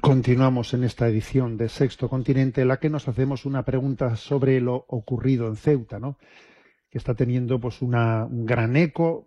Continuamos en esta edición de Sexto Continente, en la que nos hacemos una pregunta sobre lo ocurrido en Ceuta, ¿no? Que está teniendo pues un gran eco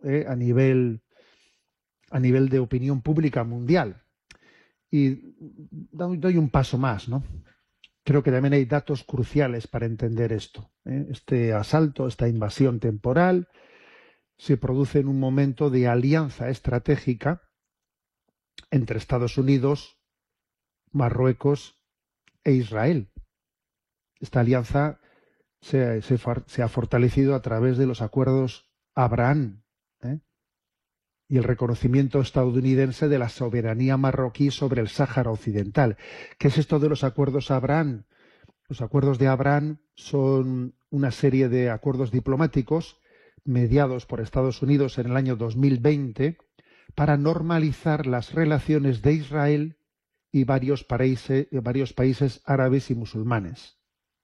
a nivel de opinión pública mundial. Y doy un paso más, ¿no? Creo que también hay datos cruciales para entender esto, ¿eh? Este asalto, esta invasión temporal, se produce en un momento de alianza estratégica entre Estados Unidos, Marruecos e Israel. Esta alianza se ha fortalecido a través de los acuerdos Abraham, ¿eh? Y el reconocimiento estadounidense de la soberanía marroquí sobre el Sáhara Occidental. ¿Qué es esto de los acuerdos Abraham? Los acuerdos de Abraham son una serie de acuerdos diplomáticos mediados por Estados Unidos en el año 2020 para normalizar las relaciones de Israel y varios países árabes y musulmanes.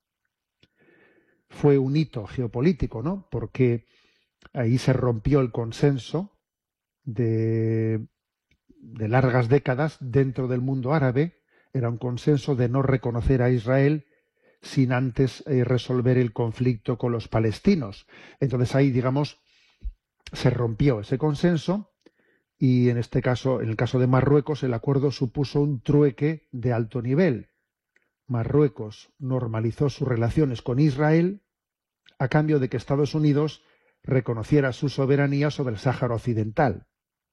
Fue un hito geopolítico, ¿no? Porque ahí se rompió el consenso de largas décadas dentro del mundo árabe. Era un consenso de no reconocer a Israel sin antes resolver el conflicto con los palestinos. Entonces ahí, digamos, se rompió ese consenso y en este caso, en el caso de Marruecos, el acuerdo supuso un trueque de alto nivel. Marruecos normalizó sus relaciones con Israel a cambio de que Estados Unidos reconociera su soberanía sobre el Sáhara Occidental.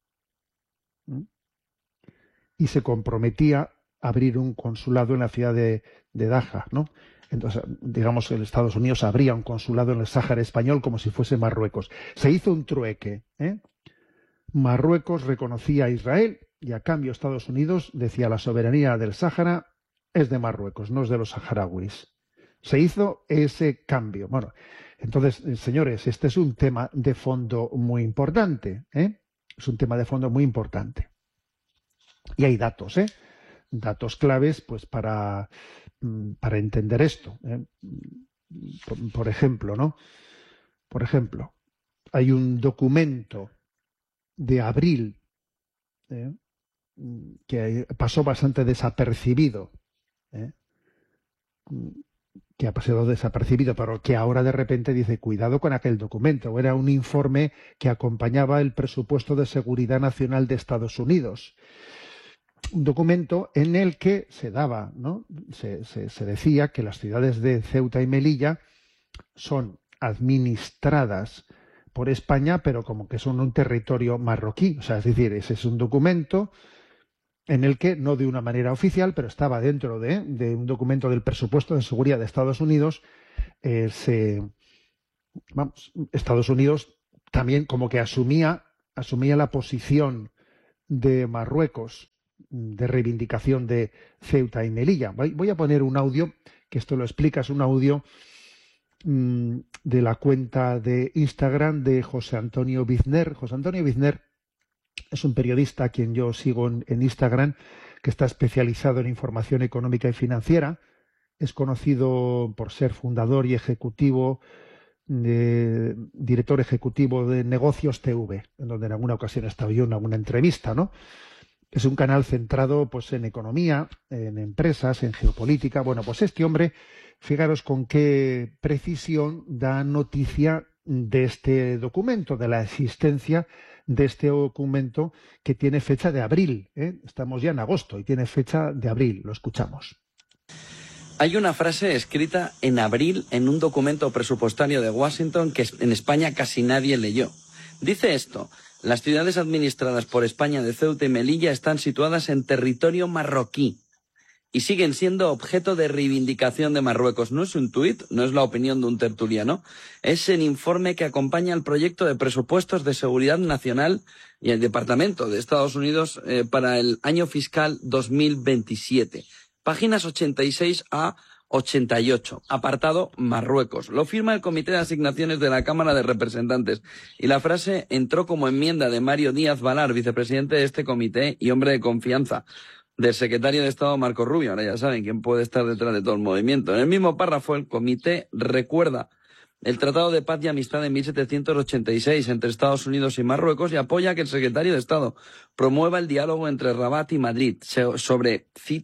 Y se comprometía a abrir un consulado en la ciudad de Daja, ¿no? Entonces, digamos que Estados Unidos abría un consulado en el Sáhara español como si fuese Marruecos. Se hizo un trueque, ¿eh? Marruecos reconocía a Israel y a cambio Estados Unidos decía la soberanía del Sáhara es de Marruecos, no es de los saharauis. Se hizo ese cambio. Bueno, entonces, señores, este es un tema de fondo muy importante, ¿eh? Es un tema de fondo muy importante. Y hay datos, ¿eh? Datos claves, pues, para entender esto, ¿eh? Por ejemplo, ¿no? Por ejemplo, hay un documento de abril, ¿eh? Que pasó bastante desapercibido, ¿eh? Que ha pasado desapercibido, pero que ahora de repente dice, cuidado con aquel documento. Era un informe que acompañaba el presupuesto de seguridad nacional de Estados Unidos. Un documento en el que se daba, ¿no? Se decía que las ciudades de Ceuta y Melilla son administradas por España, pero como que son un territorio marroquí. O sea, es decir, ese es un documento en el que, no de una manera oficial, pero estaba dentro de un documento del presupuesto de seguridad de Estados Unidos, Estados Unidos también como que asumía la posición de Marruecos de reivindicación de Ceuta y Melilla. Voy a poner un audio, que esto lo explica, es un audio de la cuenta de Instagram de José Antonio Bizner. José Antonio Bizner es un periodista a quien yo sigo en Instagram, que está especializado en información económica y financiera. Es conocido por ser fundador y director ejecutivo de Negocios TV, en donde en alguna ocasión he estado yo en alguna entrevista, ¿no? Es un canal centrado, pues, en economía, en empresas, en geopolítica. Bueno, pues este hombre, fijaros con qué precisión da noticia de este documento, de la existencia de este documento que tiene fecha de abril, ¿eh? Estamos ya en agosto y tiene fecha de abril. Lo escuchamos. Hay una frase escrita en abril en un documento presupuestario de Washington que en España casi nadie leyó. Dice esto: las ciudades administradas por España de Ceuta y Melilla están situadas en territorio marroquí y siguen siendo objeto de reivindicación de Marruecos. No es un tuit, no es la opinión de un tertuliano, es el informe que acompaña al proyecto de presupuestos de seguridad nacional y el Departamento de Estados Unidos para el año fiscal 2027. Páginas 86 a 88, apartado Marruecos. Lo firma el Comité de Asignaciones de la Cámara de Representantes y la frase entró como enmienda de Mario Díaz Balar, vicepresidente de este comité y hombre de confianza del secretario de Estado Marco Rubio. Ahora ya saben quién puede estar detrás de todo el movimiento. En el mismo párrafo, el comité recuerda el Tratado de Paz y Amistad de 1786 entre Estados Unidos y Marruecos y apoya que el secretario de Estado promueva el diálogo entre Rabat y Madrid sobre, cito,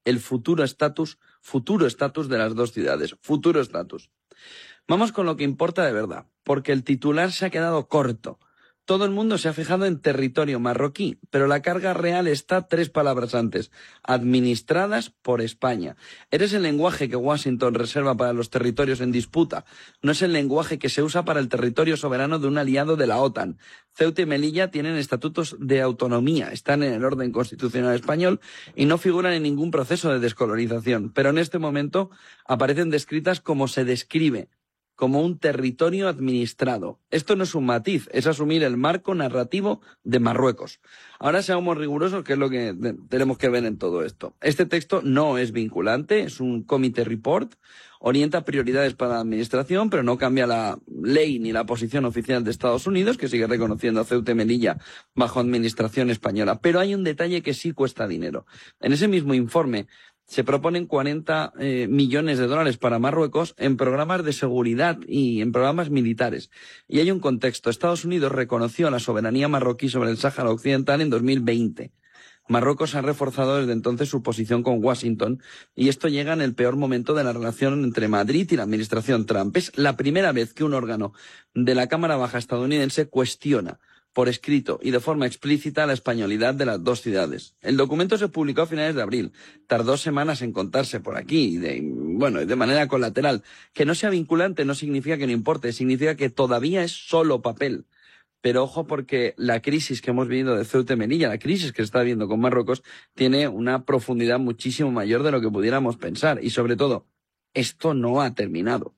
el futuro estatus de las dos ciudades, futuro estatus. Vamos con lo que importa de verdad, porque el titular se ha quedado corto. Todo el mundo se ha fijado en territorio marroquí, pero la carga real está 3 palabras antes, administradas por España. Eres el lenguaje que Washington reserva para los territorios en disputa, no es el lenguaje que se usa para el territorio soberano de un aliado de la OTAN. Ceuta y Melilla tienen estatutos de autonomía, están en el orden constitucional español y no figuran en ningún proceso de descolonización, pero en este momento aparecen descritas como se describe, como un territorio administrado. Esto no es un matiz, es asumir el marco narrativo de Marruecos. Ahora seamos rigurosos, que es lo que tenemos que ver en todo esto. Este texto no es vinculante, es un committee report, orienta prioridades para la administración, pero no cambia la ley ni la posición oficial de Estados Unidos, que sigue reconociendo a Ceuta y Melilla bajo administración española. Pero hay un detalle que sí cuesta dinero. En ese mismo informe se proponen 40 millones de dólares para Marruecos en programas de seguridad y en programas militares. Y hay un contexto. Estados Unidos reconoció la soberanía marroquí sobre el Sáhara Occidental en 2020. Marruecos ha reforzado desde entonces su posición con Washington y esto llega en el peor momento de la relación entre Madrid y la administración Trump. Es la primera vez que un órgano de la Cámara Baja estadounidense cuestiona por escrito y de forma explícita la españolidad de las dos ciudades. El documento se publicó a finales de abril. Tardó semanas en contarse por aquí, de manera colateral. Que no sea vinculante no significa que no importe, significa que todavía es solo papel. Pero ojo, porque la crisis que hemos vivido de Ceuta y Melilla, la crisis que se está viendo con Marruecos, tiene una profundidad muchísimo mayor de lo que pudiéramos pensar. Y sobre todo, esto no ha terminado.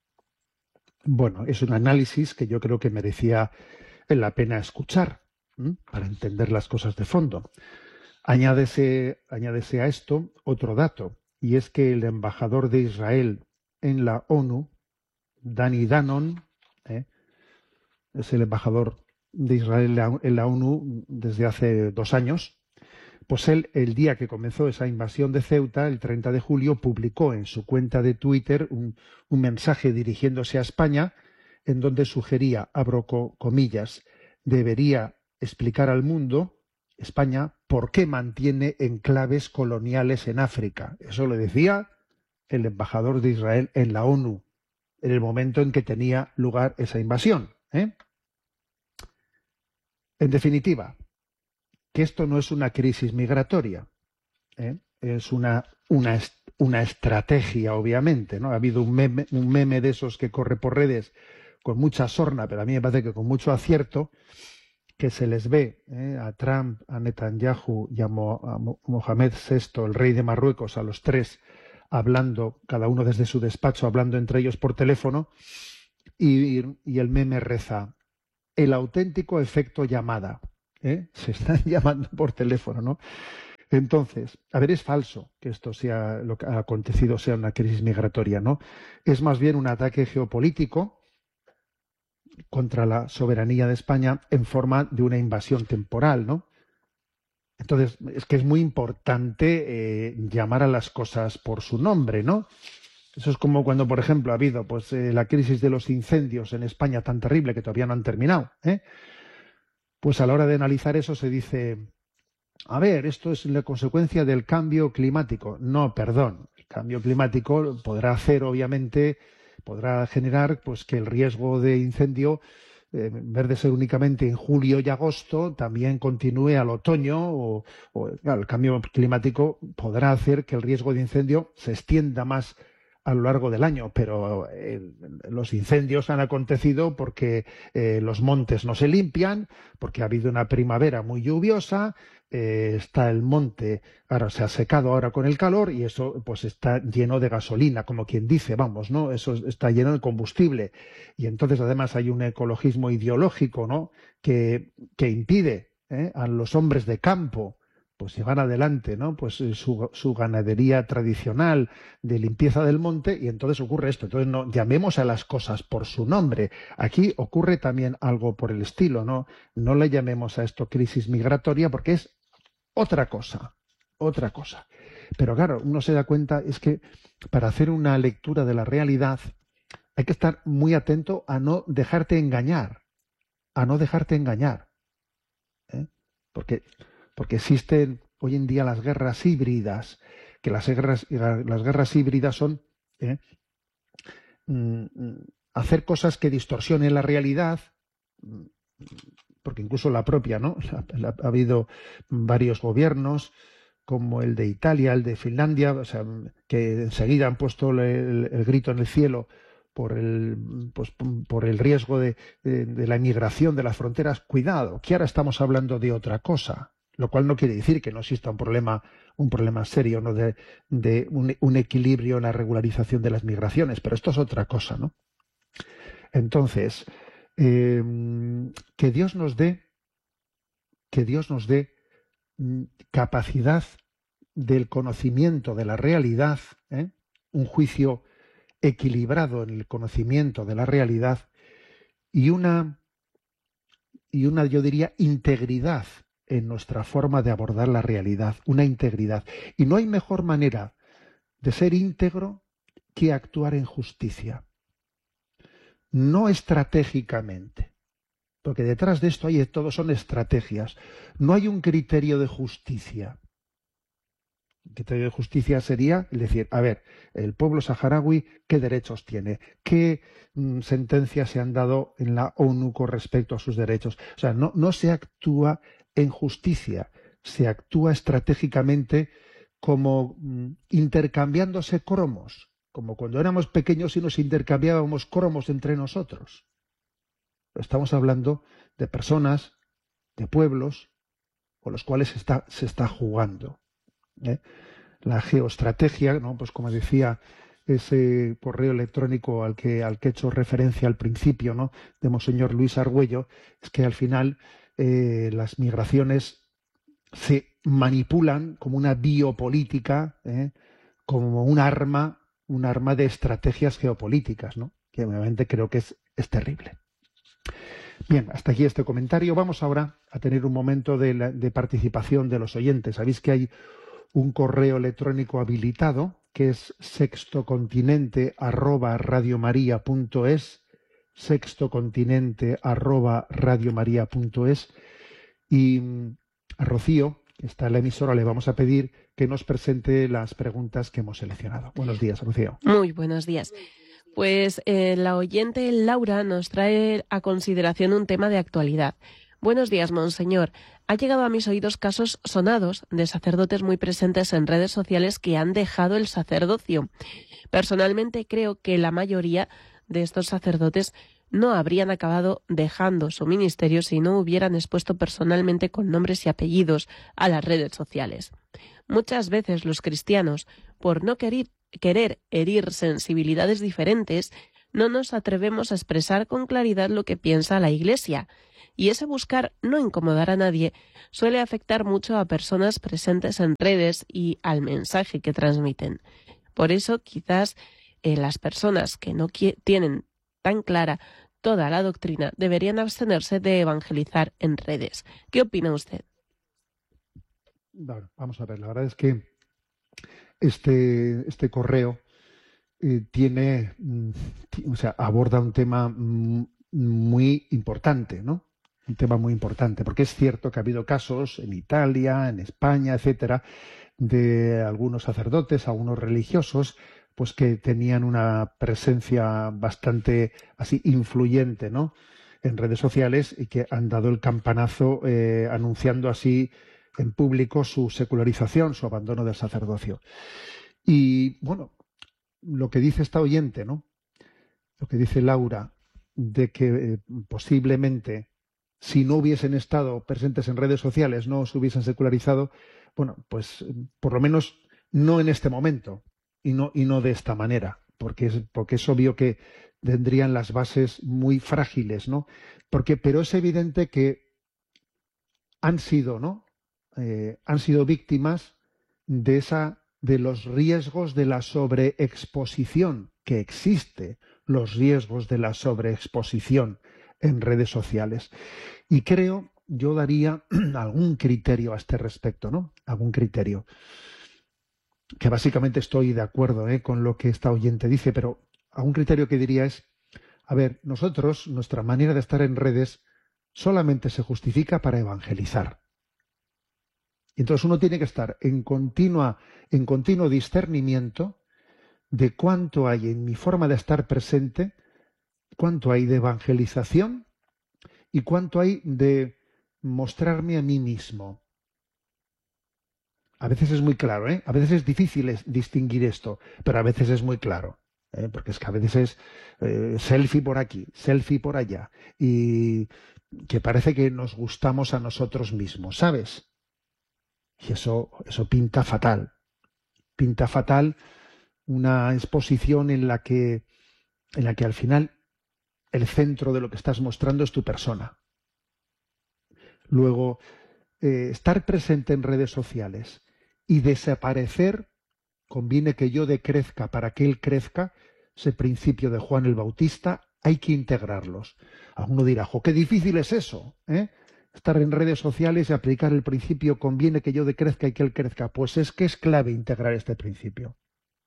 Bueno, es un análisis que yo creo que merecía la pena escuchar, para entender las cosas de fondo. Añádese a esto otro dato, y es que el embajador de Israel en la ONU, Danny Danon, es el embajador de Israel en la ONU desde hace 2 años, pues él, el día que comenzó esa invasión de Ceuta, el 30 de julio, publicó en su cuenta de Twitter un mensaje dirigiéndose a España, en donde sugería, abro comillas, debería explicar al mundo, España, por qué mantiene enclaves coloniales en África. Eso lo decía el embajador de Israel en la ONU, en el momento en que tenía lugar esa invasión. En definitiva, que esto no es una crisis migratoria, es una estrategia, obviamente, ¿no? Ha habido un meme de esos que corre por redes con mucha sorna, pero a mí me parece que con mucho acierto, que se les ve a Trump, a Netanyahu y a Mohamed VI, el rey de Marruecos, a los 3, hablando, cada uno desde su despacho, hablando entre ellos por teléfono, y el meme reza, el auténtico efecto llamada. Se están llamando por teléfono, ¿no? Entonces, a ver, es falso que esto sea, lo que ha acontecido sea una crisis migratoria, ¿no? Es más bien un ataque geopolítico contra la soberanía de España en forma de una invasión temporal, ¿no? Entonces, es que es muy importante llamar a las cosas por su nombre, ¿no? Eso es como cuando, por ejemplo, ha habido pues la crisis de los incendios en España tan terrible que todavía no han terminado, Pues a la hora de analizar eso se dice, a ver, esto es la consecuencia del cambio climático. No, perdón, el cambio climático podrá hacer, obviamente, podrá generar pues que el riesgo de incendio, en vez de ser únicamente en julio y agosto, también continúe al otoño claro, el cambio climático podrá hacer que el riesgo de incendio se extienda más a lo largo del año, pero los incendios han acontecido porque los montes no se limpian, porque ha habido una primavera muy lluviosa, está el monte, ahora se ha secado ahora con el calor y eso pues está lleno de gasolina, como quien dice, vamos, ¿no? Eso está lleno de combustible. Y entonces además hay un ecologismo ideológico, ¿no? que impide a los hombres de campo pues llevar adelante, ¿no? Pues su ganadería tradicional de limpieza del monte, y entonces ocurre esto. Entonces no llamemos a las cosas por su nombre. Aquí ocurre también algo por el estilo, ¿no? No le llamemos a esto crisis migratoria porque es otra cosa. Pero claro, uno se da cuenta es que para hacer una lectura de la realidad hay que estar muy atento a no dejarte engañar, Porque existen hoy en día las guerras híbridas, que las guerras híbridas son hacer cosas que distorsionen la realidad, porque incluso la propia, ¿no? Ha habido varios gobiernos, como el de Italia, el de Finlandia, o sea, que enseguida han puesto el grito en el cielo por el riesgo de la inmigración de las fronteras. Cuidado, que ahora estamos hablando de otra cosa, lo cual no quiere decir que no exista un problema serio, ¿no? de un equilibrio en la regularización de las migraciones, pero esto es otra cosa, ¿no? Entonces, que Dios nos dé capacidad del conocimiento de la realidad, un juicio equilibrado en el conocimiento de la realidad y una, yo diría, integridad en nuestra forma de abordar la realidad, una integridad. Y no hay mejor manera de ser íntegro que actuar en justicia. No estratégicamente, porque detrás de esto todo son estrategias. No hay un criterio de justicia. El criterio de justicia sería decir, a ver, el pueblo saharaui, ¿qué derechos tiene? ¿Qué sentencias se han dado en la ONU con respecto a sus derechos? O sea, no se actúa en justicia, se actúa estratégicamente como intercambiándose cromos, como cuando éramos pequeños y nos intercambiábamos cromos entre nosotros. Estamos hablando de personas, de pueblos, con los cuales se está jugando. La geoestrategia, ¿no? Pues como decía ese correo electrónico al que he hecho referencia al principio, ¿no? De Monseñor Luis Argüello, es que al final las migraciones se manipulan como una biopolítica, como un arma de estrategias geopolíticas, ¿no? Que obviamente creo que es terrible. Bien, hasta aquí este comentario. Vamos ahora a tener un momento de participación de los oyentes. Sabéis que hay un correo electrónico habilitado que es sextocontinente@radiomaria.es, sextocontinente@radiomaria.es, y a Rocío, que está en la emisora, le vamos a pedir que nos presente las preguntas que hemos seleccionado. Buenos días, Rocío. Muy buenos días. Pues la oyente Laura nos trae a consideración un tema de actualidad. Buenos días, monseñor. Ha llegado a mis oídos casos sonados de sacerdotes muy presentes en redes sociales que han dejado el sacerdocio. Personalmente creo que la mayoría de estos sacerdotes no habrían acabado dejando su ministerio si no hubieran expuesto personalmente con nombres y apellidos a las redes sociales. Muchas veces los cristianos, por no querer herir sensibilidades diferentes, no nos atrevemos a expresar con claridad lo que piensa la Iglesia, y ese buscar no incomodar a nadie suele afectar mucho a personas presentes en redes y al mensaje que transmiten. Por eso, quizás las personas que no tienen tan clara toda la doctrina deberían abstenerse de evangelizar en redes. ¿Qué opina usted? Bueno, vamos a ver, la verdad es que este correo aborda un tema muy importante, ¿no? Un tema muy importante, porque es cierto que ha habido casos en Italia, en España, etcétera, de algunos sacerdotes, algunos religiosos, pues que tenían una presencia bastante así influyente, ¿no? En redes sociales, y que han dado el campanazo anunciando así en público su secularización, su abandono del sacerdocio. Y bueno, lo que dice esta oyente, ¿no? Lo que dice Laura, de que posiblemente si no hubiesen estado presentes en redes sociales no se hubiesen secularizado, bueno, pues por lo menos no en este momento y no de esta manera, porque es obvio que tendrían las bases muy frágiles, ¿no? Pero es evidente que han sido, ¿no? Han sido víctimas de los riesgos de la sobreexposición, que existe, los riesgos de la sobreexposición en redes sociales. Y yo daría algún criterio a este respecto, ¿no? Algún criterio. Que básicamente estoy de acuerdo con lo que esta oyente dice, pero algún criterio que diría es, a ver, nuestra manera de estar en redes solamente se justifica para evangelizar. Y entonces uno tiene que estar en continuo discernimiento de cuánto hay en mi forma de estar presente, cuánto hay de evangelización y cuánto hay de mostrarme a mí mismo. A veces es muy claro, ¿eh? A veces es difícil distinguir esto, pero a veces es muy claro, ¿eh? Porque es que a veces es selfie por aquí, selfie por allá, y que parece que nos gustamos a nosotros mismos, ¿sabes? Y eso pinta fatal. Pinta fatal una exposición en la que al final el centro de lo que estás mostrando es tu persona. Luego, estar presente en redes sociales y desaparecer, conviene que yo decrezca para que él crezca, ese principio de Juan el Bautista, hay que integrarlos. Alguno dirá, jo, qué difícil es eso, ¿eh? Estar en redes sociales y aplicar el principio conviene que yo decrezca y que él crezca. Pues es que es clave integrar este principio.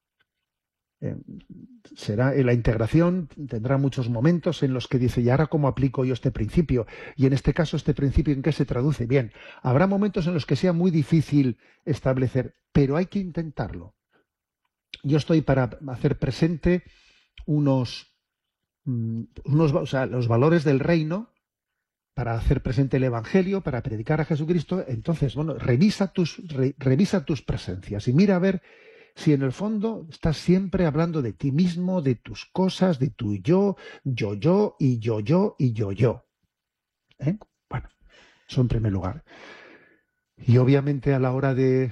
Será la integración, tendrá muchos momentos en los que dice, ¿y ahora cómo aplico yo este principio? Y en este caso, ¿este principio en qué se traduce? Bien, habrá momentos en los que sea muy difícil establecer, pero hay que intentarlo. Yo estoy para hacer presente los valores del reino, para hacer presente el Evangelio, para predicar a Jesucristo. Entonces, bueno, revisa tus presencias y mira a ver si en el fondo estás siempre hablando de ti mismo, de tus cosas, de tu yo y yo. ¿Eh? Bueno, eso en primer lugar. Y obviamente a la hora de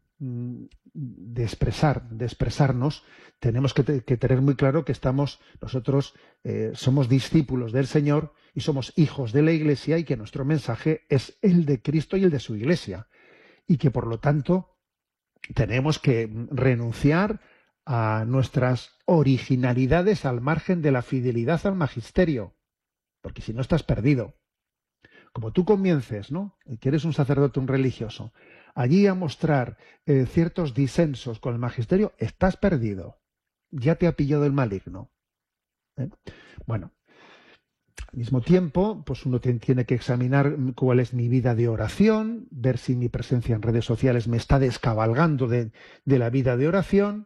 expresarnos, tenemos que tener muy claro que nosotros somos discípulos del Señor y somos hijos de la Iglesia, y que nuestro mensaje es el de Cristo y el de su Iglesia. Y que por lo tanto tenemos que renunciar a nuestras originalidades al margen de la fidelidad al magisterio, porque si no estás perdido. Como tú comiences, ¿no? Que eres un sacerdote, un religioso, allí a mostrar ciertos disensos con el magisterio, estás perdido. Ya te ha pillado el maligno. ¿Eh? Bueno, al mismo tiempo, pues uno tiene que examinar cuál es mi vida de oración, ver si mi presencia en redes sociales me está descabalgando de la vida de oración,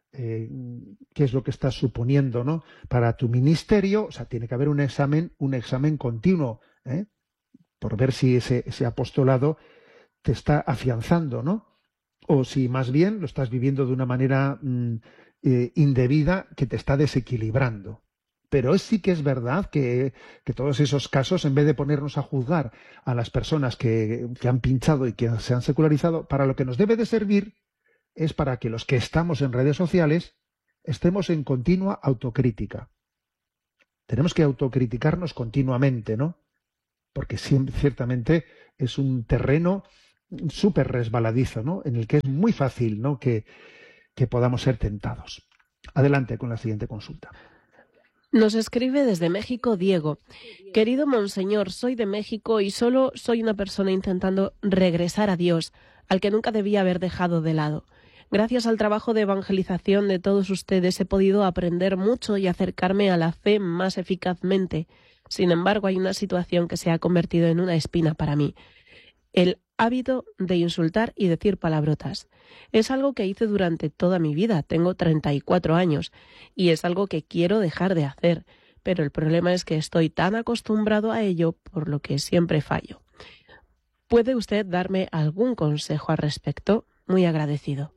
qué es lo que estás suponiendo, ¿no?, para tu ministerio. O sea, tiene que haber un examen continuo, por ver si ese apostolado te está afianzando, ¿no? O si más bien lo estás viviendo de una manera indebida que te está desequilibrando. Pero sí que es verdad que todos esos casos, en vez de ponernos a juzgar a las personas que han pinchado y que se han secularizado, para lo que nos debe de servir es para que los que estamos en redes sociales estemos en continua autocrítica. Tenemos que autocriticarnos continuamente, ¿no? Porque ciertamente es un terreno súper resbaladizo, ¿no?, en el que es muy fácil, ¿no?, que podamos ser tentados. Adelante con la siguiente consulta. Nos escribe desde México Diego. Querido Monseñor, soy de México y solo soy una persona intentando regresar a Dios, al que nunca debía haber dejado de lado. Gracias al trabajo de evangelización de todos ustedes he podido aprender mucho y acercarme a la fe más eficazmente. Sin embargo, hay una situación que se ha convertido en una espina para mí. El hábito de insultar y decir palabrotas. Es algo que hice durante toda mi vida, tengo 34 años, y es algo que quiero dejar de hacer, pero el problema es que estoy tan acostumbrado a ello, por lo que siempre fallo. ¿Puede usted darme algún consejo al respecto? Muy agradecido.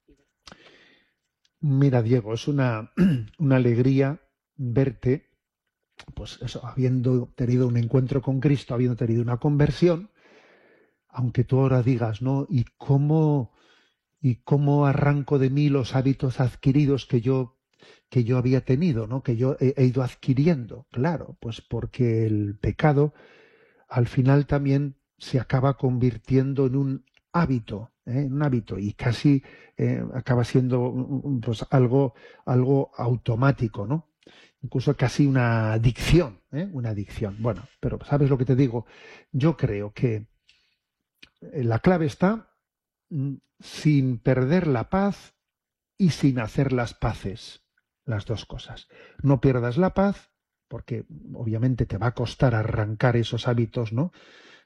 Mira, Diego, es una alegría verte, pues eso, habiendo tenido un encuentro con Cristo, habiendo tenido una conversión, aunque tú ahora digas, ¿no?, ¿y cómo arranco de mí los hábitos adquiridos que yo había tenido, ¿no?, que yo he ido adquiriendo? Claro, pues porque el pecado al final también se acaba convirtiendo en un hábito, y casi acaba siendo pues algo automático, ¿no? Incluso casi una adicción, Bueno, pero ¿sabes lo que te digo? Yo creo que la clave está sin perder la paz y sin hacer las paces, las dos cosas. No pierdas la paz, porque obviamente te va a costar arrancar esos hábitos, ¿no?,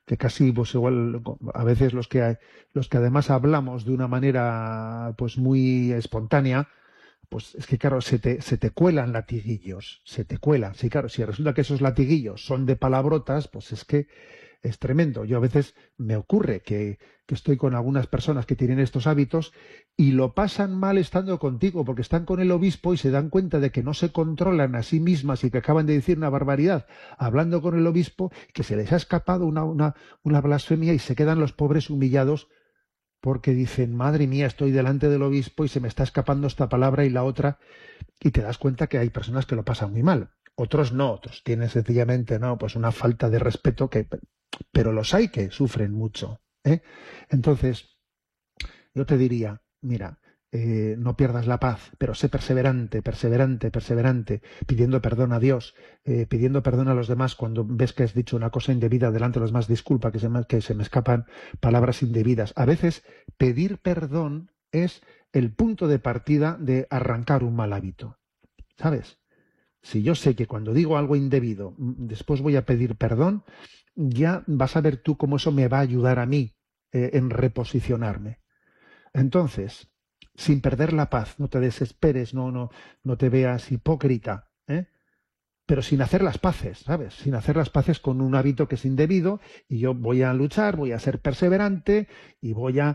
que casi pues igual a veces los que además hablamos de una manera pues muy espontánea, pues es que claro, se te cuelan latiguillos, se te cuelan. Sí, claro, si resulta que esos latiguillos son de palabrotas, pues es que es tremendo. Yo a veces me ocurre que estoy con algunas personas que tienen estos hábitos y lo pasan mal estando contigo, porque están con el obispo y se dan cuenta de que no se controlan a sí mismas y que acaban de decir una barbaridad hablando con el obispo, que se les ha escapado una blasfemia y se quedan los pobres humillados porque dicen, madre mía, estoy delante del obispo y se me está escapando esta palabra y la otra, y te das cuenta que hay personas que lo pasan muy mal. Otros no, otros tienen sencillamente no, pues una falta de respeto pero los hay que sufren mucho, ¿eh? Entonces, yo te diría, mira, no pierdas la paz, pero sé perseverante, perseverante, perseverante, pidiendo perdón a Dios, pidiendo perdón a los demás cuando ves que has dicho una cosa indebida delante de los demás, disculpa, que se me escapan palabras indebidas. A veces pedir perdón es el punto de partida de arrancar un mal hábito, ¿sabes? Si yo sé que cuando digo algo indebido, después voy a pedir perdón, ya vas a ver tú cómo eso me va a ayudar a mí en reposicionarme. Entonces, sin perder la paz, no te desesperes, no te veas hipócrita, ¿eh? Pero sin hacer las paces, ¿sabes? Sin hacer las paces con un hábito que es indebido, y yo voy a luchar, voy a ser perseverante y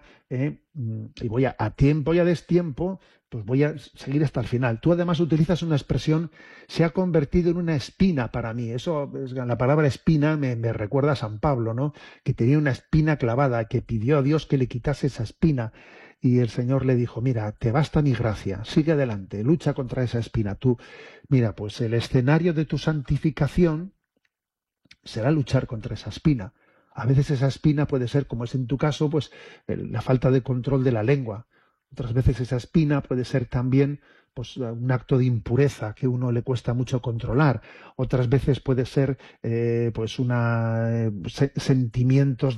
voy a tiempo y a destiempo, pues voy a seguir hasta el final. Tú además utilizas una expresión, se ha convertido en una espina para mí. Eso, la palabra espina me recuerda a San Pablo, ¿no? Que tenía una espina clavada, que pidió a Dios que le quitase esa espina. Y el Señor le dijo, mira, te basta mi gracia, sigue adelante, lucha contra esa espina. Tú, mira, pues el escenario de tu santificación será luchar contra esa espina. A veces esa espina puede ser, como es en tu caso, pues la falta de control de la lengua. Otras veces esa espina puede ser también pues un acto de impureza que a uno le cuesta mucho controlar. Otras veces puede ser pues sentimientos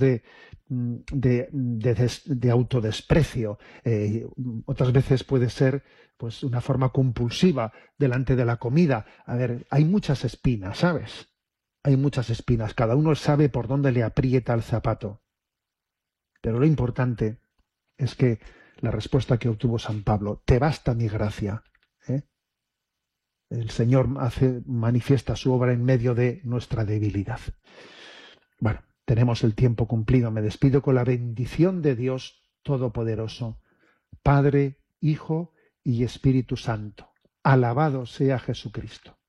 de autodesprecio. Otras veces puede ser pues una forma compulsiva delante de la comida. A ver, hay muchas espinas, ¿sabes? Hay muchas espinas. Cada uno sabe por dónde le aprieta el zapato. Pero lo importante es que la respuesta que obtuvo San Pablo, te basta mi gracia, ¿eh? El Señor manifiesta su obra en medio de nuestra debilidad. Bueno, tenemos el tiempo cumplido. Me despido con la bendición de Dios Todopoderoso, Padre, Hijo y Espíritu Santo. Alabado sea Jesucristo.